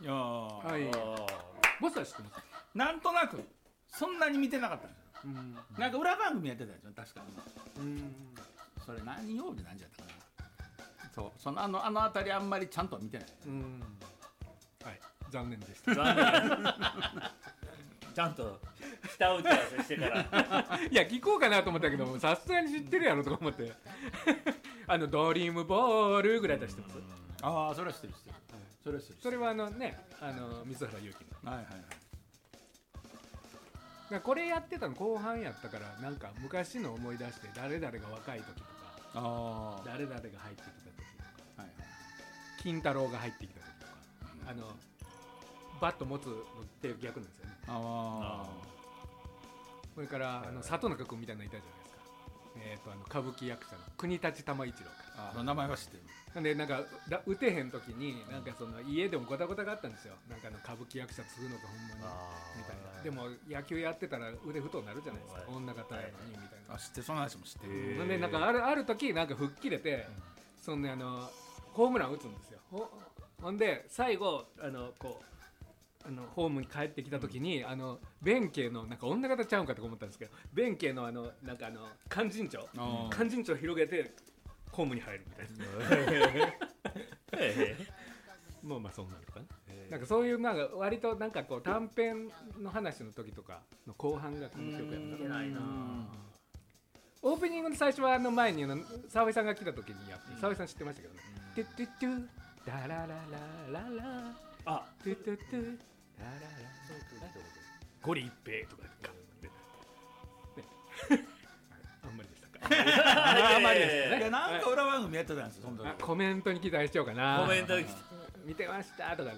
いやー、 はいボスは知ってます。 なんとなくそんなに見てなかったんですよ、なんか裏番組やってたでしょ確かに。それ何曜日何時やったかな。そうそのあの辺りあんまりちゃんとは見てない。 はい残念でした。 残念ちゃんと下打ち合わせしてからいや聞こうかなと思ったけどもさすがに知ってるやろとか思ってドリームボールぐらい出してます。 ああそれは知ってる知ってる、それは知ってる。 それはね水原勇気のはいはいはい。 これやってたの後半やったからなんか昔の思い出して誰々が若い時とかああ誰々が入ってきた時とか、 はいはい、 金太郎が入ってきた時とかバット持つのって逆なんですよね。それから里中君みたいなのいたじゃないですか。歌舞伎役者の国立玉一郎か。 名前は知ってる。 なんでなんか打てへん時になんかその家でもゴタゴタがあったんですよ。なんか歌舞伎役者継ぐのかほんまにみたいな。でも野球やってたら腕太くなるじゃないですか。女方やのにみたいな。 知ってる、その話も知ってる。 なんでなんかある時なんか吹っ切れて、そんでホームラン打つんですよ。ほんで最後こうホームに帰ってきた時に弁慶のなんか女方ちゃうんかと思ったんですけど、弁慶のなんか勧進帳広げてホームに入るみたいなまあそうなるかな。なんかそういうなんか割となんかこう短編の話の時とかの後半が面白くやった。 いけないな。 オープニングの最初は前に澤井さんが来た時にやって澤井さん知ってましたけどね。トゥトゥトゥダラララララあトゥトゥトゥラララゴリ一平とかガッてあんまりでしたか。あんまりですね。 いやなんか裏番組やってたんですよその時。 コメントに期待しようかな。 コメント見てましたとかね。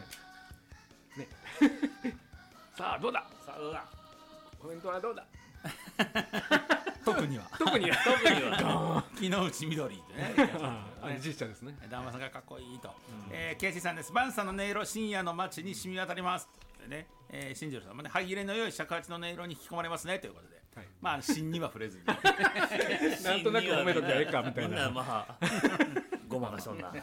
さあどうだ。コメントはどうだ。 特には昨日内緑ってね実写ですね。 旦那さんがかっこいいと。ケイシーさんです。バンさんの音色深夜の街に染み渡りますってね。新次郎さんもね歯切れの良い尺八の音色に引き込まれますねということで、まあ芯には触れずになんとなく褒めときゃええかみたいな。 みんなまあごまかしとんな。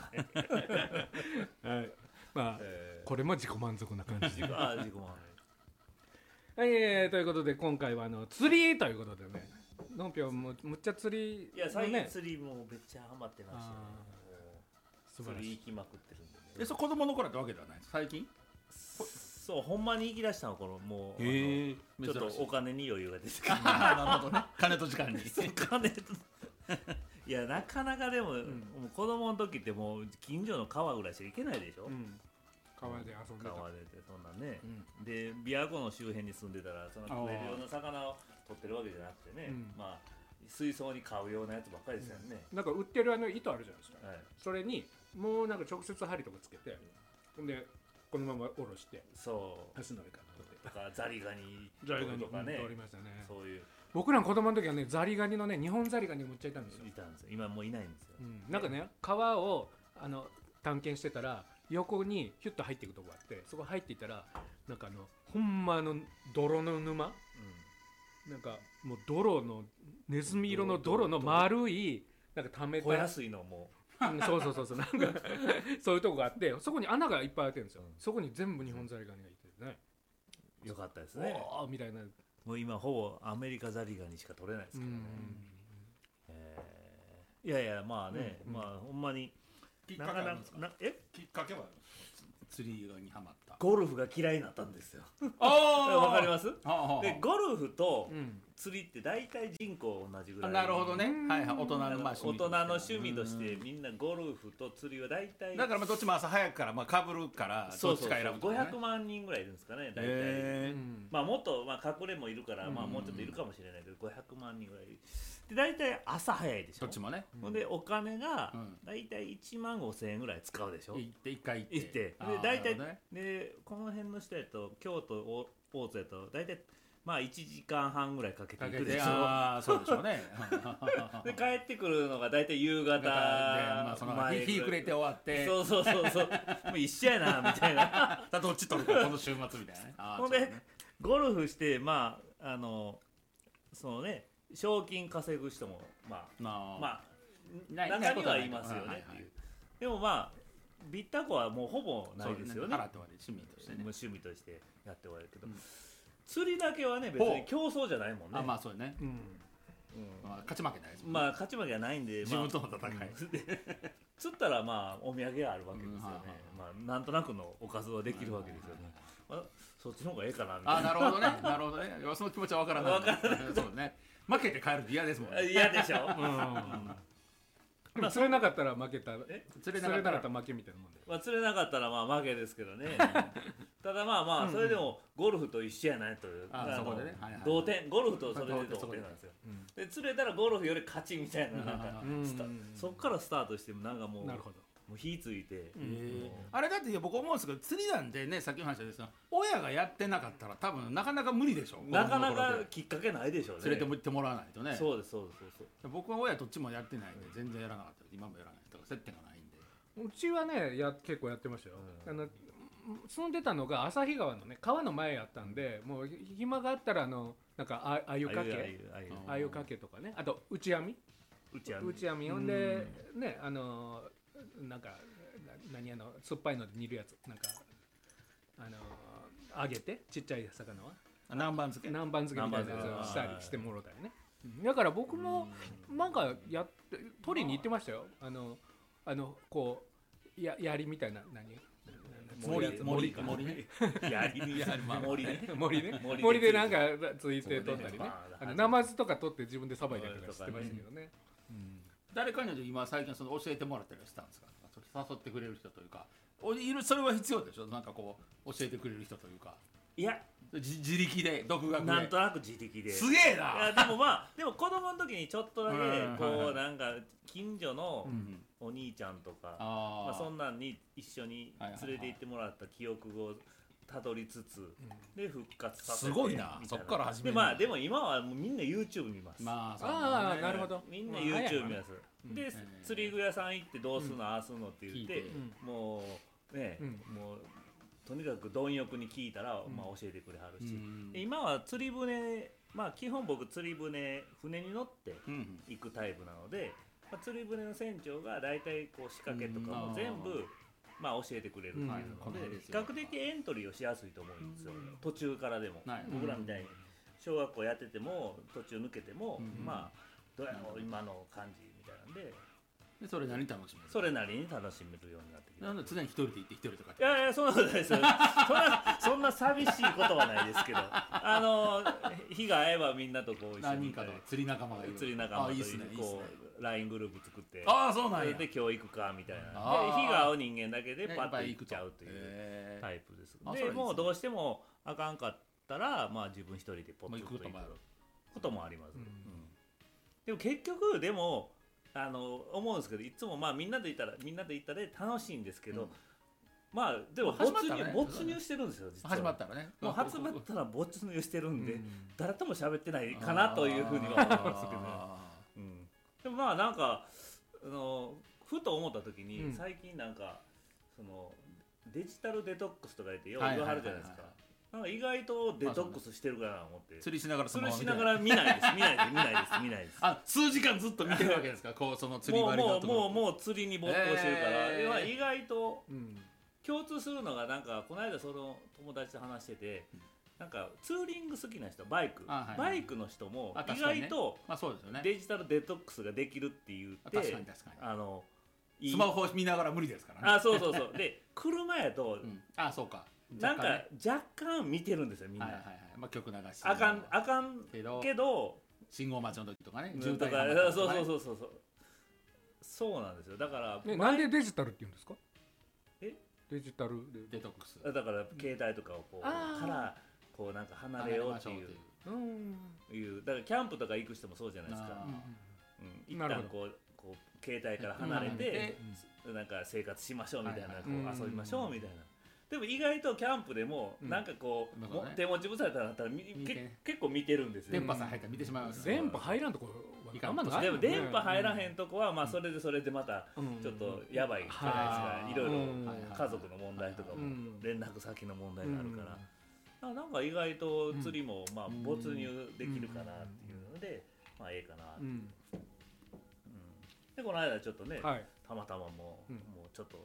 まあこれも自己満足な感じ。 自己満足。 ということで今回は釣りということでね。のんぴょんもむっちゃ釣り、 いや最近釣りもめっちゃハマってましてね。釣り行きまくってるんでね。 そう子供の頃ってわけではない最近。 そうほんまに行き出したの頃もうちょっとお金に余裕が出てくる。 なるほどね。金と時間に金といやなかなかでも、もう子供の時ってもう近所の川ぐらいしか行けないでしょ。 川で遊んでた。 川でそんなんね、で琵琶湖の周辺に住んでたらその食えるような魚を取ってるわけじゃなくてね、まあ水槽に買うようなやつばっかりですよね。 なんか売ってる糸あるじゃないですか。それにもうなんか直接針とかつけて、でこのまま下ろしてそう橋の上からとかザリガニとかね。 ありましたね。そういう僕らの子供の時はねザリガニのね日本ザリガニむっちゃいたんですよ。 今もういないんですよ。 なんかね川を探検してたら横にヒュッと入っていくとこがあって、そこ入っていったらなんかほんま泥の沼、なんかもう泥のネズミ色の泥の丸いなんかためた小安いのもそうなんかそういうとこがあって、そこに穴がいっぱい開いてるんですよ。そこに全部日本ザリガニがいてね。 よかったですね。 おーみたいな。 もう今ほぼアメリカザリガニしか取れないですけどね。いやいやまあね、まあほんまにきっかけは釣りにハマった。 ゴルフが嫌いになったんですよ。 わわかります？でゴルフと釣りって大体人口同じぐらい。 なるほどね。はいはい。大人の趣味としてみんなゴルフと釣りは大体。 だからまあどっちも朝早くからかぶるからどっちか選ぶとね。 500万人ぐらいいるんですかね大体。まあもっと隠れもいるからまあもうちょっといるかもしれないけど500万人ぐらい。で大体朝早いでしょ。 どっちもね。 でお金が大体1万5,000円ぐらい使うでしょ。 一回行って。で大体でこの辺の人やと京都大津やと大体まあ1時間半ぐらいかけて行くでしょ。 ああそうでしょうね。 で帰ってくるのが大体夕方で日暮れて終わってそうもう一緒やなみたいな。 どっち取るかこの週末みたいなね。 ほんでゴルフしてまあそのね賞金稼ぐ人もまあ中にはいますよねっていう。でもまあビッタコはもうほぼないですよね。 払って終わり、趣味としてね。 趣味としてやって終わるけど、釣りだけはね別に競争じゃないもんね。 まあそうね。まあ勝ち負けないですもんね。 まあ勝ち負けはないんで、 自分との戦い。 釣ったらまあお土産があるわけですよね。まあなんとなくのおかずはできるわけですよね。そっちの方がええかなみたいな。 なるほどね、なるほどね。その気持ちは分からない。そうね。負けて帰るって嫌ですもんね。 嫌でしょ。 でも釣れなかったら負けた。 釣れなかったら負けみたいなもんで。 まあ釣れなかったらまあ負けですけどね。ただまあまあそれでもゴルフと一緒やないという。 そこでね。 同点、ゴルフとそれで同点なんですよ。で釣れたらゴルフより勝ちみたいな、なんかそっからスタートしてもなんかもう。 なるほど。 もう火ついて、 あれだって僕思うんですけど、釣りなんてね、さっきの話ですが親がやってなかったら多分なかなか無理でしょ。 なかなかきっかけないでしょうね。 連れて行ってもらわないとね。 そうですそうですそうです。 僕は親どっちもやってないんで全然やらなかった。今もやらないとか接点がないんで。 うちはね結構やってましたよ。住んでたのが旭川のね川の前やったんで、もう暇があったらなんかあゆかけとかね、あと打ち網ほんでねなんか酸っぱいので煮るやつ、なんか揚げてちっちゃい魚は南蛮漬けみたいなやつをしたりしてもろたりね。だから僕もなんか取りに行ってましたよ。こう槍みたいな森ね森でなんかついて取ったりね、ナマズとか取って自分でさばいたりとかしてましたけどね。 誰かに今最近教えてもらったりしたんですか。誘ってくれる人というか、それは必要でしょ。なんかこう教えてくれる人というか。 いや自力で独学でなんとなく自力で。 すげえな。 いやでも子供の時にちょっとだけこうなんか近所のお兄ちゃんとか、まあそんなんに一緒に連れて行ってもらった記憶をたどりつつで復活させて。 すごいな。そっから始める。 でも今はもうみんな YouTube 見ます。 なるほど。 みんな YouTube 見ます。で釣り具屋さん行ってどうすんのああすんのって言ってもうねもう。とにかく貪欲に聞いたら、まあ、教えてくれはるし、今は釣り船、まあ基本僕釣り船に乗って行くタイプなので、まあ、釣り船の船長が大体こう仕掛けとかも全部、まあ、教えてくれるっていうので、比較的エントリーをしやすいと思うんですよ、途中からでも。僕らみたいに小学校やってても途中抜けても、まあどうやろう今の感じみたいなんで。 それなりに楽しめる。 それなりに楽しめるようになってきて。 なんで常に一人で行って一人とか。 いやそんなことないですよ。そんな寂しいことはないですけど、日が合えばみんなとこう一緒に何人かと釣り仲間がいる。 釣り仲間とこう LINE グループ作って、 そうなんや。 で今日行くかみたいな。で日が合う人間だけでパッと行っちゃうというタイプです。でもうどうしてもあかんかったらまあ自分一人でポッと行くこともあります。でも結局でも。思うんですけど、いつもまあみんなで行ったら楽しいんですけど、まあでも没入してるんですよ。実は始まったらね。 もう始まったら没入してるんで、誰とも喋ってないかなというふうには思いますけどね。でもまあなんかふと思った時に最近なんかそのデジタルデトックスとか言ってよく言わはるじゃないですか。なんか意外とデトックスしてるかなと思って、 釣りしながら見ないです数時間ずっと見てるわけですか。こうその釣り針のところもう釣りに没頭してるから、意外と共通するのがなんかこの間その友達と話してて、なんかツーリング好きな人バイクの人も意外とデジタルデトックスができるって言ってスマホ見ながら無理ですからね。 そうで車やとそうかなんか若干見てるんですよみんな。 まあ曲流しあかんけど信号待ちの時とかね。 渋滞そうなんですよ。だからなんでデジタルって言うんですか。デジタルデトックスだから携帯とかをこうからこうなんか離れようっていうだからキャンプとか行く人もそうじゃないですか。一旦こう携帯から離れてなんか生活しましょうみたいな、こう遊びましょうみたいな。でも意外とキャンプでもなんかこう手持ち無沙汰だったら結構見てるんですよ。 電波さん入ったら見てしまいます。 電波入らんとこでも電波入らへんとこはまあそれでまたちょっとやばいじゃないですか。いろいろ家族の問題とかも連絡先の問題があるから、なんか意外と釣りもまあ没入できるかなっていうので、まあええかな。でこの間ちょっとねたまたまもうちょっと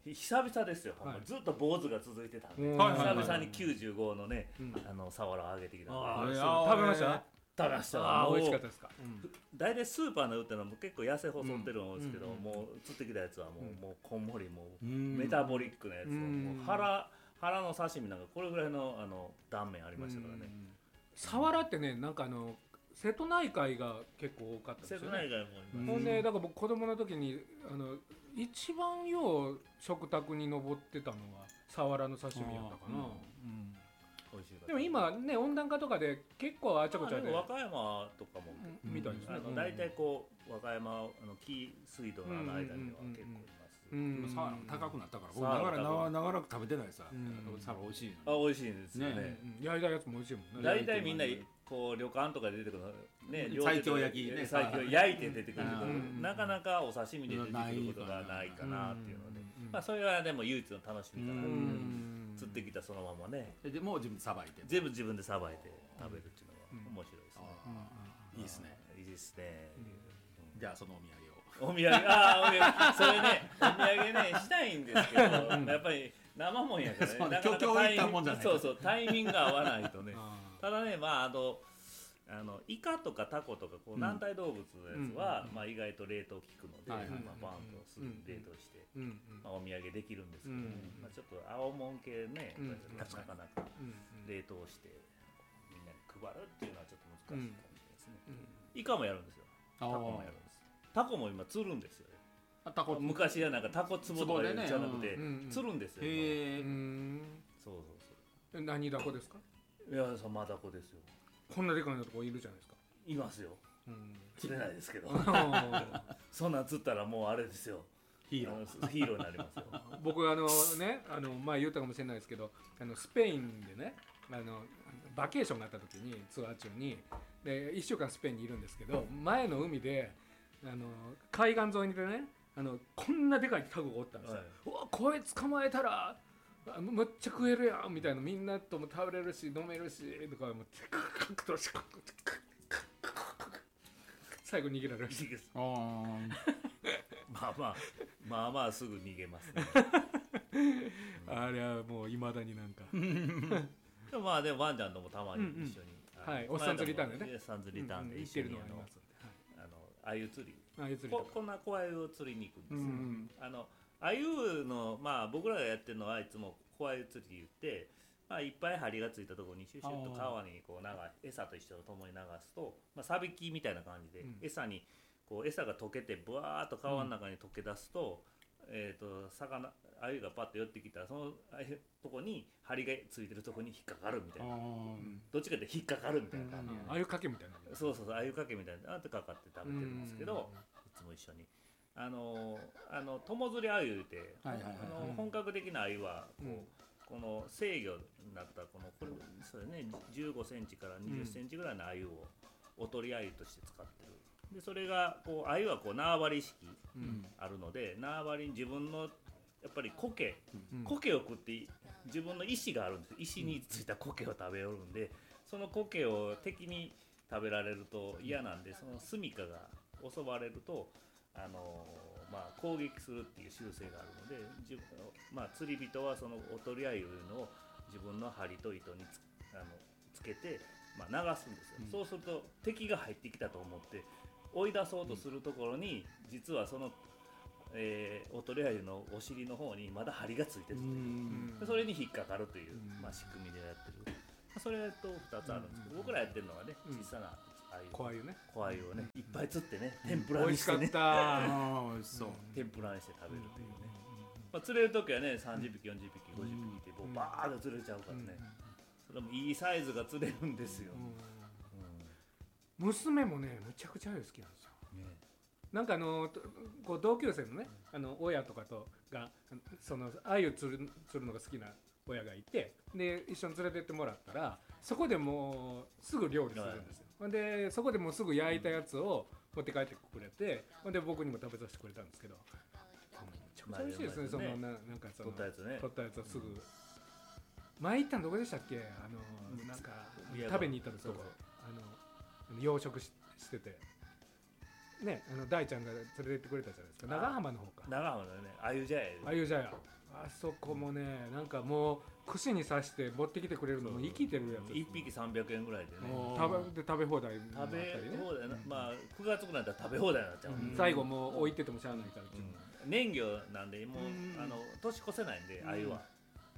久々ですよ、ずっと坊主が続いてたんで、久々に95のね、サワラを揚げてきたんで、 食べました？ 食べました。 美味しかったですか？ 大体スーパーの売ってるのも結構痩せ細ってるんですけど、もう釣ってきたやつはもうこんもりもうメタボリックなやつを、もう腹の刺身なんかこれぐらいの断面ありましたからね。 サワラってね、なんか瀬戸内海が結構多かったですよね。 瀬戸内海もいます。 ほんでだから僕子供の時に一番よう食卓に上ってたのはサワラの刺身やったかな。 美味しい。 でも今ね、温暖化とかで結構あちゃこちゃで和歌山とかもみたいですね。 大体こう和歌山紀水道の間には結構います。 サワラ高くなったから長らく食べてないさ、サワラ美味しいの。 美味しいんですよね。 焼いたやつも美味しいもんね。 大体みんなこう旅館とかで出てくるね、 西京焼きね、 西京焼いて出てくるけど、なかなかお刺身で出てくることがないかなっていうので、まあそれはでも唯一の楽しみかな。釣ってきたそのままね。 でもう自分でさばいて。 全部自分でさばいて食べるっていうのは面白いですね。 いいですね。 いいですね。 じゃあそのお土産を。 お土産、それね、お土産ねしたいんですけど、やっぱり生もんやからね。なかなかタイミングが合わないとね。ただね、まあイカとかタコとかこう軟体動物のやつはまあ意外と冷凍効くので、まあバンとすぐ冷凍してお土産できるんですけど、まあちょっと青もん系ね、なかなか冷凍してみんなに配るっていうのはちょっと難しいかもしれないですね。イカもやるんですよ。タコもやるんです。タコも今釣るんですよ。昔はなんかタコツボとかじゃなくて釣るんですよ。そう。 何ダコですか？ いや、サマダコですよ。 こんなでかいのとこいるじゃないですか。 いますよ。釣れないですけど。そんなん釣ったらもうあれですよ。ヒーローになりますよ。 僕ね、前言ったかもしれないですけど、スペインでね、バケーションがあった時にツアー中にで1週間スペインにいるんですけど、前の海で海岸沿いにでね、こんなでかいタコがおったんですよ。うわ、これ捕まえたらむっちゃ食えるやんみたいな、みんなとも食べれるし飲めるしとか思ってカクとし最後逃げられるしまあすぐ逃げますね。 あれはもういまだになんかでもワンちゃんともたまに一緒に、 おっさん釣りターンでね、 おっさん釣りターンで一緒に鮎釣り、こんな小鮎を釣りに行くんですよ。鮎の僕らがやってるのはいつも小鮎釣り言って、いっぱい針がついたところにシュシュッと川にこう餌と一緒とともに流すと、さびきみたいな感じで餌が溶けてブワーッと川の中に溶け出すと、鮎がパッと寄ってきたらそのとこに針がついてるとこに引っかかるみたいな、どっちかって引っかかるみたいな感じで、 鮎かけみたいな、 そう鮎かけみたいなあってかかって食べてるんですけど、いつも一緒に友釣り鮎言うて、本格的な鮎はこの制御になったこれそれね15センチから20センチぐらいの鮎をおとり鮎として使ってる。でそれが鮎は縄張り意識あるので、縄張りに自分のやっぱり苔を食って自分の石があるんです。石についた苔を食べよるんで、その苔を敵に食べられると嫌なんで、その住処が襲われると攻撃するっていう習性があるので、釣り人はそのおとり鮎を自分の針と糸につけて、流すんですよ。そうすると敵が入ってきたと思って追い出そうとするところに、実はその、おとり鮎のお尻の方にまだ針がついてるで、それに引っかかるという、仕組みでやってる。それと2つあるんですけど、僕らやってるのはね、小さな小鮎ね、 いっぱい釣ってね、天ぷらにしてね、 美味しかった美味しそう、 天ぷらにして食べるというね。釣れる時はね、30匹40匹50匹ってバーッと釣れちゃうからね、それもいいサイズが釣れるんですよ。 娘もねむちゃくちゃ鮎好きなんですよ。なんかこう同級生のね、親とかとがその鮎釣るのが好きな親がいて、で一緒に連れてってもらったら、そこでもうすぐ料理するんですよ。でそこでもうすぐ焼いたやつを持って帰ってくれて、で僕にも食べさせてくれたんですけど、めちゃくちゃ美味しいですね。そのなんかその取ったやつはすぐ。前行ったのどこでしたっけ？なんか食べに行ったとこ、養殖しててね、大ちゃんが連れてってくれたじゃないですか。長浜の方か。 長浜のね、鮎茶屋。 鮎茶屋。 あそこもねなんかもう串に刺して持ってきてくれるのも生きてるやつ 1匹300円ぐらいでね食べ放題もあったりねまあ9月ぐらいだったら食べ放題になっちゃう、 最後もう置いててもしゃあないから、 年魚なんでもう年越せないんで鮎は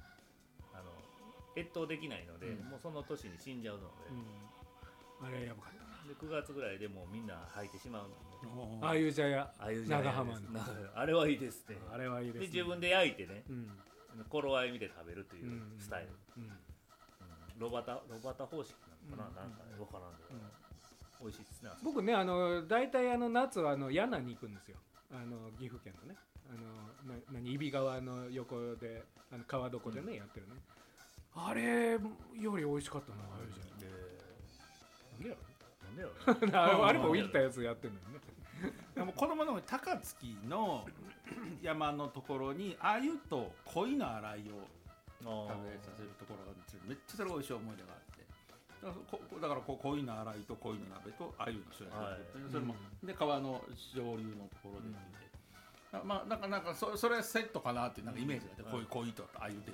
越冬できないので、もうその年に死んじゃうので、 あれやばかったで9月ぐらいでもうみんな吐いてしまうのでああいう茶屋長浜のあれはいいですね。 あれはいいですね。 で自分で焼いてね、頃合い見て食べるというスタイル、ロバタ方式なのかな、なんか分からんけど、美味しいですね。 僕ね大体夏は柳に行くんですよ、岐阜県のね揖斐川の横で川床でね、やってるね、あれより美味しかったなあれじゃなんでやろあれも浮いたやつやってるのよねでも子供の頃高槻の山のところに鮎と鯉の洗いを食べさせるところがめっちゃそれ美味しい思い出があってだから鯉の洗いと鯉の鍋と鮎の塩焼き、それもで川の上流のところでっていう、まあなんかそれセットかなっていうなんかイメージがあって、鯉と鮎っていう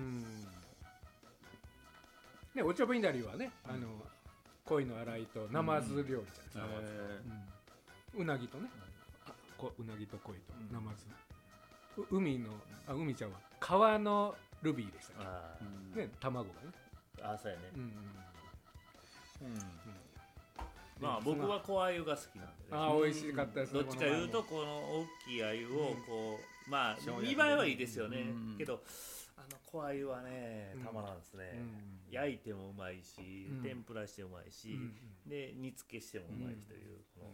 のね、お茶ぶいなりはね鯉の洗いとナマズ料理じゃないですか、うなぎとねうなぎと鯉とナマズ、海ちゃんは川のルビーでしたね、卵がね、 そうやね、まあ僕は小鮎が好きなんでね、 美味しかったですね。 どっちかいうとこの大きい鮎をこうまあ見栄えはいいですよね、けど小鮎はねたまらんですね、焼いてもうまいし、天ぷらしてうまいし、で煮付けしてもうまいしという、この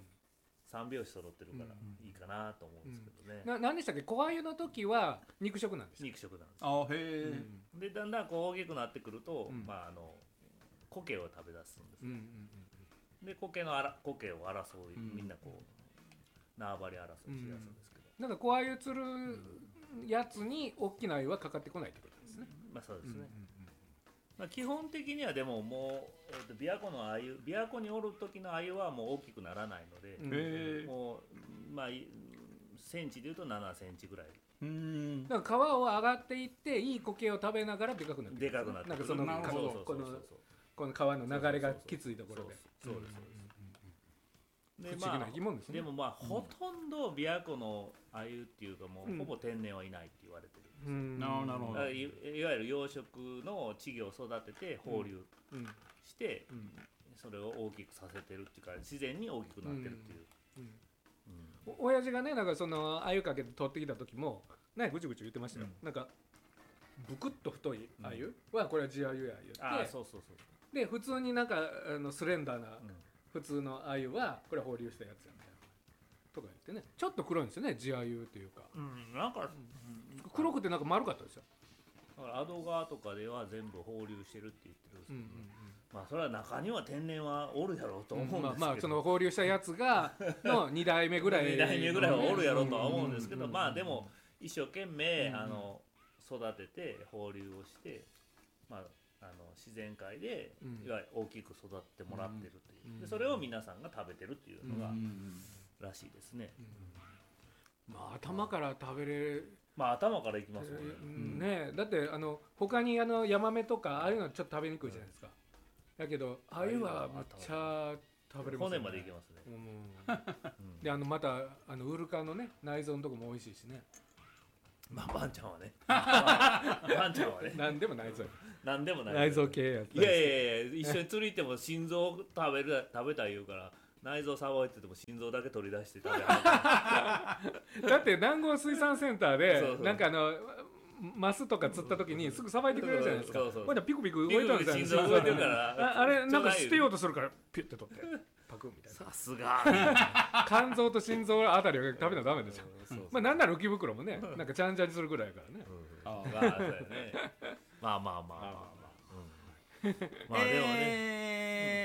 3拍子揃ってるからいいかなと思うんですけどね。 何でしたっけ、小鮎の時は肉食なんですか？ 肉食なんです。 へえ。でだんだんこう大きくなってくると、まあ苔を食べ出すんですよ。で苔を争い、みんなこう縄張り争いしだすんですけど、 なんか小鮎釣るやつに大きな鮎はかかってこないってことですね。 まあそうですね。まあ基本的にはでももう琵琶湖におる時の鮎はもう大きくならないので、もうまあセンチでいうと7センチぐらい。 だから川を上がっていっていい苔を食べながらでかくなってくる。 でかくなってくる。 なんかそのこの川の流れがきついところで。 そうです。 不思議な生き物ですね。 でもまあほとんど琵琶湖の鮎っていうかもうほぼ天然はいないって言われてるんですよ。 なるほど。 いわゆる養殖の稚魚を育てて放流して、それを大きくさせてるっていうか自然に大きくなってるっていう。 親父がねなんかその鮎かけて取ってきた時もねぐちぐち言ってましたよ。なんかブクッと太い鮎はこれは地鮎や言って。 そう。 で普通になんかスレンダーな普通の鮎はこれ放流したやつやみたいなとか言ってね、ちょっと黒いんですよね地鮎というか、 なんか黒くてなんか丸かったですよ。 だからアド川とかでは全部放流してるって言ってるんですけど、まあそれは中には天然はおるやろうと思うんですけど、 まあその放流したやつがの2代目ぐらい 2代目ぐらいはおるやろうとは思うんですけど、まあでも一生懸命育てて放流をしてまあ自然界でいわゆる大きく育ってもらってるという、でそれを皆さんが食べてるっていうのがらしいですね。 まあ頭から食べれる、 まあ頭からいきますよね。ねだって他にヤマメとかああいうのはちょっと食べにくいじゃないですか。だけど鮎はめっちゃ食べれますね。 骨までいけますね。 でまたウルカのね内臓のとこも美味しいしね。 まあバンちゃんはね何でも内臓。 何でもない内臓系やった。 いや一緒に釣り行っても心臓食べたい言うから内臓さばいてても心臓だけ取り出して食べるだって南郷水産センターでなんかマスとか釣った時にすぐさばいてくれるじゃないですか。これピクピク動いてるんですよ。 心臓動いてるからあれなんか捨てようとするからピュッて取ってパクみたいな。 さすが肝臓と心臓あたりを食べなダメですよ。まあなんなら浮き袋もねなんかちゃんちゃんにするぐらいやからね。 まあまあでもね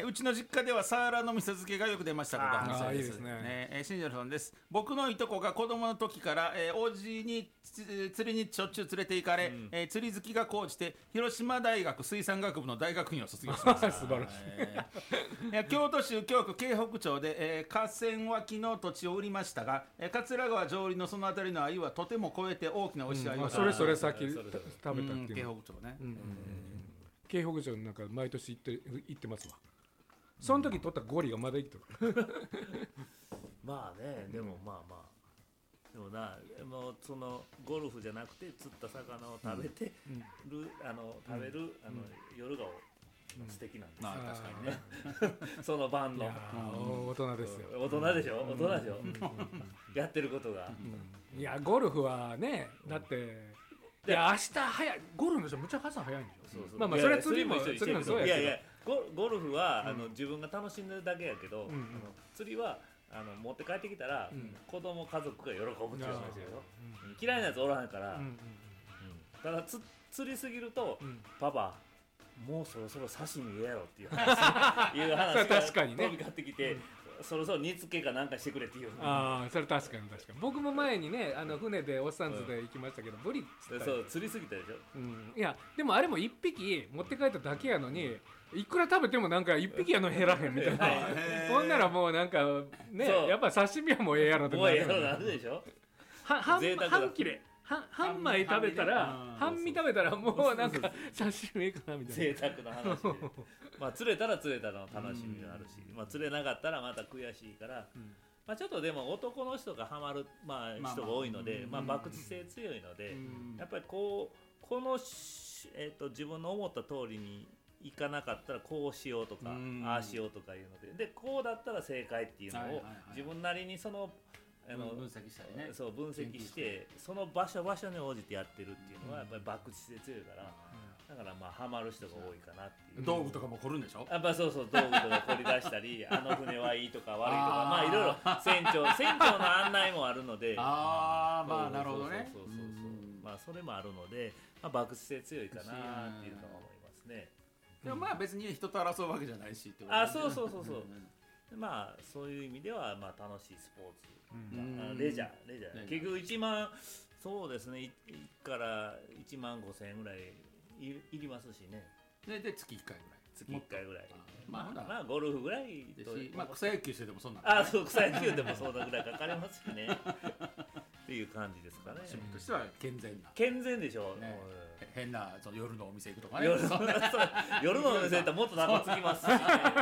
うちの実家ではサワラの味噌漬けがよく出ました。 あいいですね。 新庄さんです。僕のいとこが子供の時から、おじに釣りにしょっちゅう連れて行かれ、釣り好きが高じて広島大学水産学部の大学院を卒業しました素晴らしい。 京都市京区京北町で、河川脇の土地を売りましたが、桂川上流のその辺りの鮎はとても超えて大きな美味しい鮎が、 それさっき食べたっていう、 京北町ね、 京北町なんか毎年行ってますわ。その時取ったゴリがまだ生きてる。 まあね、でもまあでもな、もうそのゴルフじゃなくて釣った魚を食べてる、食べる夜が素敵なんです。 まあ確かにね。 その晩の大人ですよ。 大人でしょ、大人でしょ。やってることが。 いやゴルフはね、だっていや明日早い、ゴルフの人むちゃ朝早いんでしょ。まあそれ釣りもそうやけど。 いやいやゴルフは自分が楽しんでるだけやけど、釣りは持って帰ってきたら子供家族が喜ぶっていう話だよ。嫌いなやつおらへんから。ただ釣りすぎるとパパもうそろそろ刺身やろっていう話が飛び交ってきて、そろそろ煮付けかなんかしてくれっていう。 ああそれ確かに僕も前にね船でおっさんずで行きましたけど、ブリ釣ったそう釣りすぎたでしょ。 いやでもあれも1匹持って帰っただけやのに、いくら食べてもなんか1匹やの減らへんみたいな。ほんならもうなんかね、やっぱ刺身はもうええやろってなるでしょ。 半切れ半枚食べたら、半身食べたらもうなんか刺身いいかなみたいな。 贅沢な話で。まあ釣れたらの楽しみがあるし、まあ釣れなかったらまた悔しいから、まあちょっとでも男の人がハマる人が多いので、まあ博打性強いので、やっぱりこの自分の思った通りにいかなかったらこうしようとか、ああしようとかいうので、こうだったら正解っていうのを自分なりにその分析したりね。 そう分析してその場所に応じてやってるっていうのはやっぱり博打性強いから、だからまあハマる人が多いかなっていう。 道具とかも凝るんでしょ。 やっぱそう道具とか凝り出したり、船はいいとか悪いとか、まあいろいろ船長の案内もあるので、 まあなるほどね。 まあそれもあるので、まあ博打性強いかなっていうのは思いますね。 でもまあ別に人と争うわけじゃないしってことね。そう。まあそういう意味ではまあ楽しいスポーツ。レジャー結局1万、そうですね、1から1万5,000円ぐらいいりますしね。 で月1回ぐらい。まあゴルフぐらいと、 まあ草野球してでもそんな。 そう草野球でもそんなぐらいかかりますしね。っていう感じですかね。 趣味としては健全でしょ。 変な夜のお店行くとかね。 夜のお店行ったらもっと長つきますしね。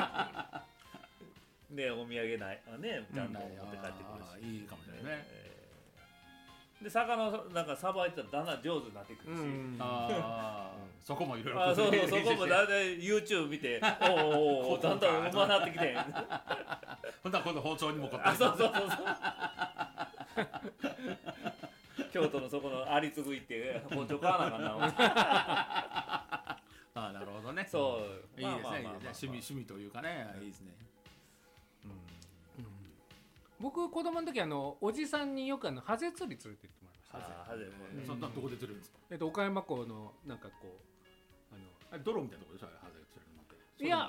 ね、お土産ないね、ちゃんと持って帰ってくるし、 いいかもしれないね。 で魚なんかさばいてたらだんだん上手になってくるし、 そこもいろいろ。 そこもだんだん YouTube 見て、おだんだんうまなってきて、 ほんなら今度包丁にもこって。 そう京都のそこの有継行って包丁買わなあかんな。 なるほどね。 そういいですね。趣味というかね、いいですね。 僕子供の時おじさんによくハゼ釣り連れて行ってもらいました。 ハゼそんなどこで釣れるんですか。 岡山港のなんかこう泥みたいなところでしょ、ハゼ釣れるのって。 いや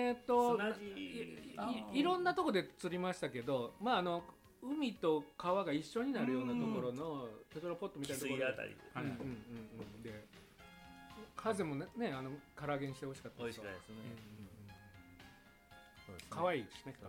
いろんなとこで釣りましたけど、まあ海と川が一緒になるようなところのペトロポットみたいなところで、でハゼもね唐揚げにして美味しかったです。 美味しかったですね。 可愛いしね。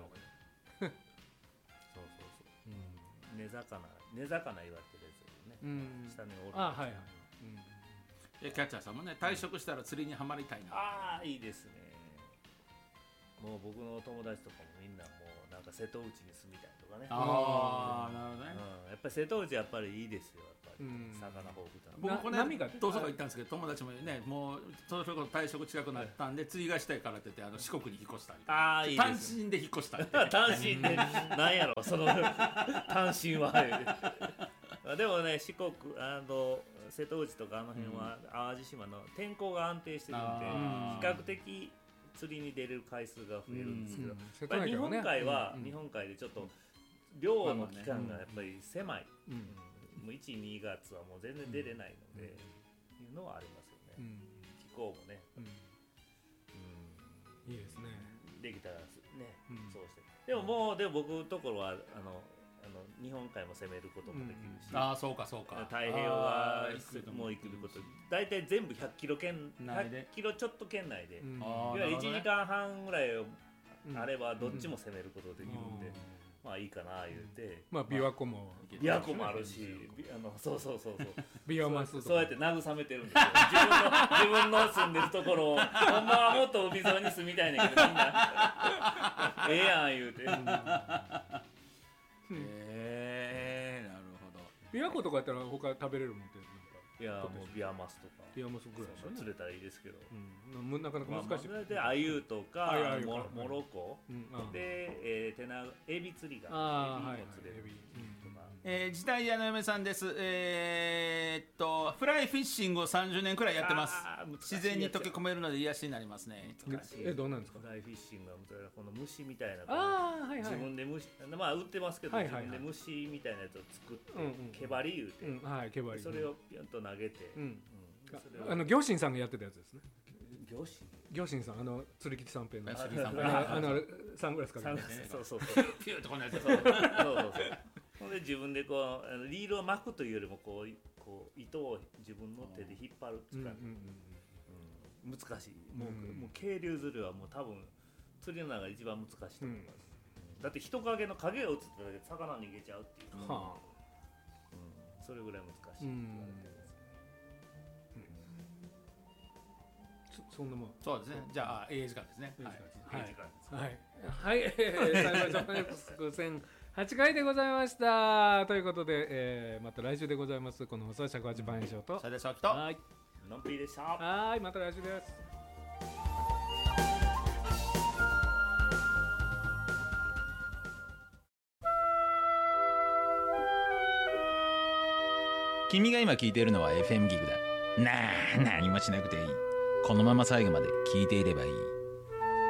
根魚言われてるやつね。下におる。 はいはい。 キャッチャーさんもね、退職したら釣りにはまりたいな。 いいですね。もう僕の友達とかもみんなもうなんか瀬戸内に住みたいとかね。 なるほどね。 やっぱり瀬戸内やっぱりいいですよ。やっぱり魚豊富だ。 僕この間同窓会行ったんですけど、友達もね、もうその退職近くなったんで釣りがしたいからって言って四国に引っ越したり。単身で引っ越したり。 単身でなんやろその単身は。でもね、四国瀬戸内とか辺は淡路島の天候が安定してるんで、比較的釣りに出れる回数が増えるんですけど、やっぱり日本海は日本海でちょっと漁の期間がやっぱり狭い。もう1、2月はもう全然出れないので、いうのはありますよね。気候もね。 いいですね。 でできたらね、そうしてでも僕のところは日本海も攻めることもできるし、 そうかそうか、 太平洋がもう行くこと大体全部100キロ圏100キロちょっと圏内で、いわゆる1時間半ぐらいあればどっちも攻めることができるんで、まあいいかな言うて、 まあ琵琶湖もあるし、そうビワマスとかそうやって慰めてるんですよ。自分の住んでるところをほんまはもっと海沿いに住みたいねんけどみんなええやん言うて。 なるほど。 琵琶湖とかやったら他食べれるもんっていやもうビワマスとかビワマスぐらい釣れたらいいですけど、 なかなか難しい。 でアユとかモロコでエビ釣りがエビも釣れるとか。 時代屋の嫁さんです。フライフィッシングを30年くらいやってます。自然に溶け込めるので癒しになりますね。 どうなんですか？ フライフィッシングはこの虫みたいな、 自分で虫、まあ売ってますけど、自分で虫みたいなやつを作って毛針言うて、それをピュンと投げて、 行信さんがやってたやつですね。行信さん、釣り吉三平のサングラスかけて、 そうピューとこんなやつ。 ほんで自分でこうリールを巻くというよりもこう糸を自分の手で引っ張るっていうか、難しい。もう渓流釣りはもう多分釣りの中で一番難しいと思います。だって人影の影が映っただけで魚逃げちゃうっていう、それぐらい難しい。 そんなもん。 そうですね。じゃあ時間ですね。 はい。8回でございましたということで、また来週でございます。この放送は尺八番演唱とそれでさきとのんぴーでした。 はい、また来週です。 君が今聞いているのは FM ギグだ。何もしなくていい。このまま最後まで聞いていればいい。